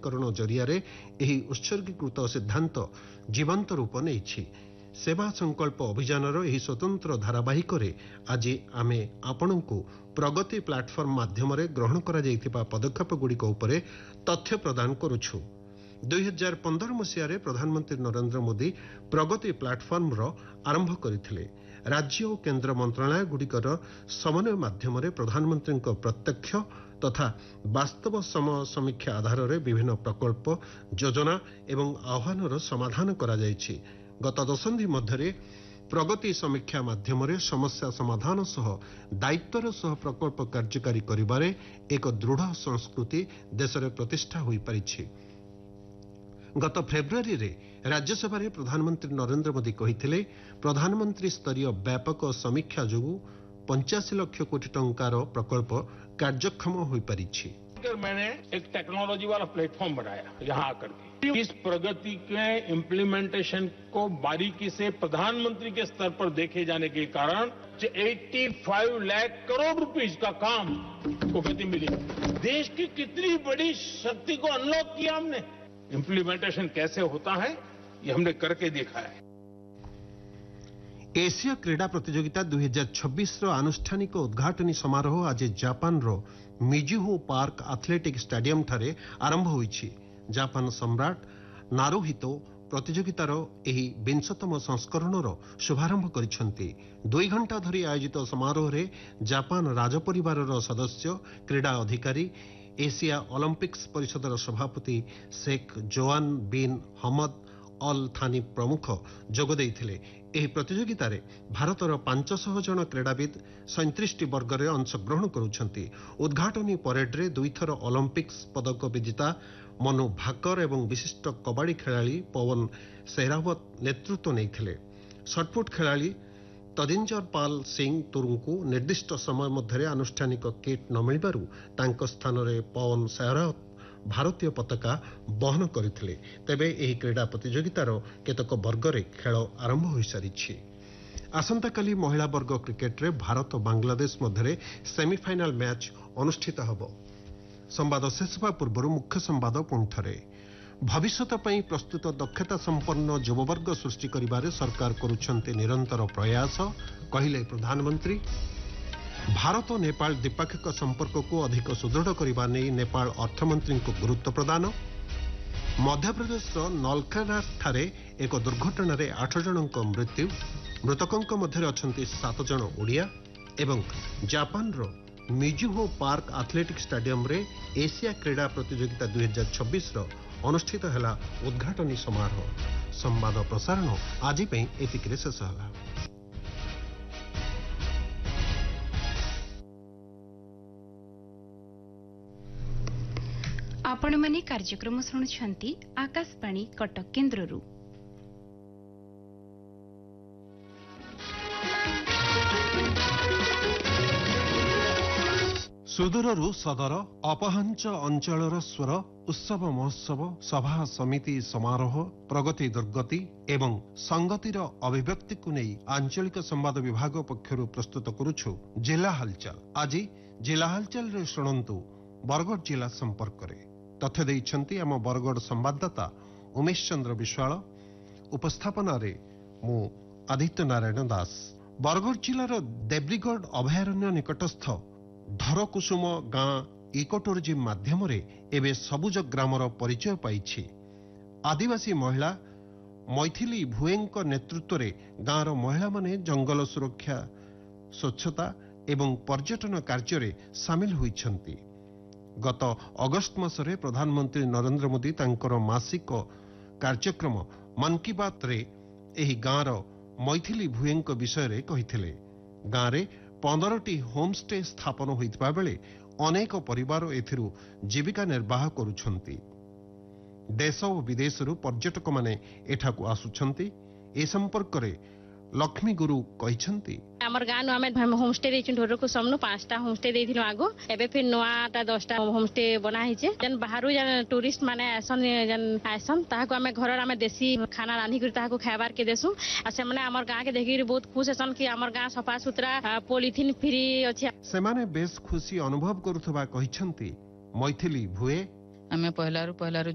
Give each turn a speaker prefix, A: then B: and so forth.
A: ସଶକ୍ତିକରଣ ଜରିଆରେ ଏହି ଉତ୍ସର୍ଗୀକୃତ ସିଦ୍ଧାନ୍ତ ଜୀବନ୍ତ ରୂପ ନେଇଛି। ସେବା ସଂକଳ୍ପ ଅଭିଯାନର ଏହି ସ୍ୱତନ୍ତ୍ର ଧାରାବାହିକରେ ଆଜି ଆମେ ଆପଣଙ୍କୁ ପ୍ରଗତି ପ୍ଲାଟଫର୍ମ ମାଧ୍ୟମରେ ଗ୍ରହଣ କରାଯାଇଥିବା ପଦକ୍ଷେପଗୁଡ଼ିକ ଉପରେ ତଥ୍ୟ ପ୍ରଦାନ କରୁଛୁ। 2015 ମସିହାରେ ପ୍ରଧାନମନ୍ତ୍ରୀ ନରେନ୍ଦ୍ର ମୋଦି ପ୍ରଗତି ପ୍ଲାଟଫର୍ମର ଆରମ୍ଭ କରିଥିଲେ। ରାଜ୍ୟ ଓ କେନ୍ଦ୍ର ମନ୍ତ୍ରଣାଳୟଗୁଡ଼ିକର ସମନ୍ୱୟ ମାଧ୍ୟମରେ ପ୍ରଧାନମନ୍ତ୍ରୀଙ୍କ ପ୍ରତ୍ୟକ୍ଷ ତଥା ବାସ୍ତବ ସମୟ ସମୀକ୍ଷା ଆଧାରରେ ବିଭିନ୍ନ ପ୍ରକଳ୍ପ, ଯୋଜନା ଏବଂ ଆହ୍ୱାନର ସମାଧାନ କରାଯାଇଛି। ଗତ ଦଶନ୍ଧି ମଧ୍ୟରେ ପ୍ରଗତି ସମୀକ୍ଷା ମାଧ୍ୟମରେ ସମସ୍ୟା ସମାଧାନ ସହ ଦାୟିତ୍ୱର ସହ ପ୍ରକଳ୍ପ କାର୍ଯ୍ୟକାରୀ କରିବାରେ ଏକ ଦୃଢ଼ ସଂସ୍କୃତି ଦେଶରେ ପ୍ରତିଷ୍ଠା ହୋଇପାରିଛି। ଗତ ଫେବୃଆରୀରେ ରାଜ୍ୟସଭାରେ ପ୍ରଧାନମନ୍ତ୍ରୀ ନରେନ୍ଦ୍ର ମୋଦି କହିଥିଲେ, ପ୍ରଧାନମନ୍ତ୍ରୀ ସ୍ତରୀୟ ବ୍ୟାପକ ସମୀକ୍ଷା ଯୋଗୁଁ 85 ଲକ୍ଷ କୋଟି ଟଙ୍କାର ପ୍ରକଳ୍ପ କାର୍ଯ୍ୟକ୍ଷମ ହୋଇପାରିଛି।
B: मैंने एक टेक्नोलॉजी वाला प्लेटफॉर्म बनाया यहाँ आकर के। इस प्रगति के इम्प्लीमेंटेशन को बारीकी से प्रधानमंत्री के स्तर पर देखे जाने के कारण 85 लाख करोड़ रुपीस का काम को गति मिली। देश की कितनी बड़ी शक्ति को अनलॉक किया हमने। इम्प्लीमेंटेशन कैसे होता है ये हमने करके देखा है।
A: एशिया क्रीड़ा प्रतियोगिता 2026 आनुष्ठानिक उद्घाटनी समारोह आज Japan Mizuho park athletic stadium ठारे आरंभ होईछि। जापान सम्राट नारुहितो प्रतियोगितार एही 20तम संस्करणर शुभारंभ करिसेंति। 2 घंटा धरी आयोजित समारोह रे जापान राजपरिवारर सदस्य, क्रीड़ा अधिकारी, एशिया ओलंपिक्स परिषदर सभापति शेख जोआन बिन हमद अल थानी प्रमुख जोग देइथिले। ଏହି ପ୍ରତିଯୋଗିତାରେ ଭାରତର 500 ଜଣ କ୍ରୀଡ଼ାବିତ 37ଟି ବର୍ଗରେ ଅଂଶଗ୍ରହଣ କରୁଛନ୍ତି। ଉଦ୍ଘାଟନୀ ପରେଡ୍ରେ 2 ଥର ଅଲିମ୍ପିକ୍ସ ପଦକ ବିଜେତା ମନୁ ଭାକର ଏବଂ ବିଶିଷ୍ଟ କବାଡି ଖେଳାଳି ପୱନ ସେହରାୱତ ନେତୃତ୍ୱ ନେଇଥିଲେ। ସଟ୍ପୁଟ ଖେଳାଳି ତଜିନ୍ଦର ପାଲ ସିଂ ତୁରୁଙ୍କୁ ନିର୍ଦ୍ଦିଷ୍ଟ ସମୟ ମଧ୍ୟରେ ଆନୁଷ୍ଠାନିକ କିଟ୍ ନ ମିଳିବାରୁ ତାଙ୍କ ସ୍ଥାନରେ ପୱନ ସେହରାୱତ ଭାରତୀୟ ପତାକା ବହନ କରିଥିଲେ। ତେବେ ଏହି କ୍ରୀଡ଼ା ପ୍ରତିଯୋଗିତାର କେତେକ ବର୍ଗରେ ଖେଳ ଆରମ୍ଭ ହୋଇସାରିଛି। ଆସନ୍ତାକାଲି ମହିଳା ବର୍ଗ କ୍ରିକେଟରେ ଭାରତ ବାଂଲାଦେଶ ମଧ୍ୟରେ ସେମିଫାଇନାଲ ମ୍ୟାଚ୍ ଅନୁଷ୍ଠିତ ହେବ। ସମ୍ବାଦ ଶେଷ ହେବା ପୂର୍ବରୁ ମୁଖ୍ୟ ସମ୍ବାଦ ପୁଣିଥରେ। ଭବିଷ୍ୟତ ପାଇଁ ପ୍ରସ୍ତୁତ ଦକ୍ଷତା ସମ୍ପନ୍ନ ଯୁବବର୍ଗ ସୃଷ୍ଟି କରିବାରେ ସରକାର କରୁଛନ୍ତି ନିରନ୍ତର ପ୍ରୟାସ, କହିଲେ ପ୍ରଧାନମନ୍ତ୍ରୀ। ଭାରତ ନେପାଳ ଦ୍ୱିପାକ୍ଷିକ ସମ୍ପର୍କକୁ ଅଧିକ ସୁଦୃଢ଼ କରିବା ନେଇ ନେପାଳ ଅର୍ଥମନ୍ତ୍ରୀଙ୍କୁ ଗୁରୁତ୍ୱ ପ୍ରଦାନ। ମଧ୍ୟପ୍ରଦେଶର ନଲଖେରାଠାରେ ଏକ ଦୁର୍ଘଟଣାରେ 8 ଜଣଙ୍କ ମୃତ୍ୟୁ, ମୃତକଙ୍କ ମଧ୍ୟରେ ଅଛନ୍ତି 7 ଜଣ ଓଡ଼ିଆ। ଏବଂ ଜାପାନର ମିଜୁହୋ ପାର୍କ ଆଥଲେଟିକ୍ ଷ୍ଟାଡିୟମରେ ଏସିଆ କ୍ରୀଡ଼ା ପ୍ରତିଯୋଗିତା 2026ର ଅନୁଷ୍ଠିତ ହେଲା ଉଦ୍ଘାଟନୀ ସମାରୋହ। ସମ୍ବାଦ ପ୍ରସାରଣ ଆଜି ପାଇଁ ଏତିକିରେ ଶେଷ ହେଲା।
C: ଆପଣମାନେ କାର୍ଯ୍ୟକ୍ରମ ଶୁଣୁଛନ୍ତି ଆକାଶବାଣୀ କଟକ କେନ୍ଦ୍ରରୁ।
A: ସୁଦୂରରୁ ସଦର, ଅପହାଞ୍ଚ ଅଞ୍ଚଳର ସ୍ୱର, ଉତ୍ସବ ମହୋତ୍ସବ, ସଭା ସମିତି ସମାରୋହ, ପ୍ରଗତି ଦୁର୍ଗତି ଏବଂ ସଂଗତିର ଅଭିବ୍ୟକ୍ତିକୁ ନେଇ ଆଞ୍ଚଳିକ ସମ୍ବାଦ ବିଭାଗ ପକ୍ଷରୁ ପ୍ରସ୍ତୁତ କରୁଛୁ ଜିଲ୍ଲା ହାଲଚାଲ। ଆଜି ଜିଲ୍ଲା ହାଲଚାଲରେ ଶୁଣନ୍ତୁ ବରଗଡ଼ ଜିଲ୍ଲା ସମ୍ପର୍କରେ। ତଥ୍ୟ ଦେଇଛନ୍ତି ଆମ ବରଗଡ଼ ସମ୍ବାଦଦାତା ଉମେଶ ଚନ୍ଦ୍ର ବିଶ୍ୱାଳ। ଉପସ୍ଥାପନାରେ ମୁଁ ଆଦିତ୍ୟ ନାରାୟଣ ଦାସ। ବରଗଡ଼ ଜିଲ୍ଲାର ଦେବ୍ରିଗଡ଼ ଅଭୟାରଣ୍ୟ ନିକଟସ୍ଥ ଧରକୁସୁମ ଗାଁ ଇକୋ ଟୁରିଜିମ୍ ମାଧ୍ୟମରେ ଏବେ ସବୁଜ ଗ୍ରାମର ପରିଚୟ ପାଇଛି। ଆଦିବାସୀ ମହିଳା ମୈଥିଲି ଭୁଏଙ୍କ ନେତୃତ୍ୱରେ ଗାଁର ମହିଳାମାନେ ଜଙ୍ଗଲ ସୁରକ୍ଷା, ସ୍ୱଚ୍ଛତା ଏବଂ ପର୍ଯ୍ୟଟନ କାର୍ଯ୍ୟରେ ସାମିଲ ହୋଇଛନ୍ତି। ଗତ ଅଗଷ୍ଟ ମାସରେ ପ୍ରଧାନମନ୍ତ୍ରୀ ନରେନ୍ଦ୍ର ମୋଦି ତାଙ୍କର ମାସିକ କାର୍ଯ୍ୟକ୍ରମ ମନ୍ କି ବାତ୍ରେ ଏହି ଗାଁର ମୈଥିଲି ଭୁଏଙ୍କ ବିଷୟରେ କହିଥିଲେ। ଗାଁରେ 15ଟି ହୋମଷ୍ଟେ ସ୍ଥାପନ ହୋଇଥିବା ବେଳେ ଅନେକ ପରିବାର ଏଥିରୁ ଜୀବିକା ନିର୍ବାହ କରୁଛନ୍ତି। ଦେଶ ଓ ବିଦେଶରୁ ପର୍ଯ୍ୟଟକମାନେ ଏଠାକୁ ଆସୁଛନ୍ତି। ଏ ସମ୍ପର୍କରେ ଲକ୍ଷ୍ମୀ ଗୁରୁ କହିଛନ୍ତି,
D: ଆମର ଗାଁରୁ ଆମେ ହୋମଷ୍ଟେ ଦେଇଛୁ ଢୋରକୁ ସମନୁ 5ଟା ହୋମଷ୍ଟେ ଦେଇଥିଲୁ ଆଗ। ଏବେ ଫିର ନୂଆଟା 10ଟା ହୋମଷ୍ଟେ ବନା ହେଇଛେ। ଯେନ୍ ବାହାରୁ ଯେନ୍ ଟୁରିଷ୍ଟ ମାନେ ଆସନ୍ ତାହାକୁ ଆମେ ଘରର ଆମେ ଦେଶୀ ଖାନା ରାନ୍ଧିକରି ତାହାକୁ ଖାଇବାର କେ ଦେସୁଁ। ଆଉ ସେମାନେ ଆମର ଗାଁକେ ଦେଖିକିରି ବହୁତ ଖୁସି ହେସନ୍ କି ଆମର ଗାଁ ସଫା ସୁତରା, ପଲିଥିନ୍ ଫ୍ରି ଅଛି।
A: ସେମାନେ ବେଶ ଖୁସି ଅନୁଭବ କରୁଥିବା କହିଛନ୍ତି ମୈଥିଲି ଭୁଏ।
E: ଆମେ ପହିଲାରୁ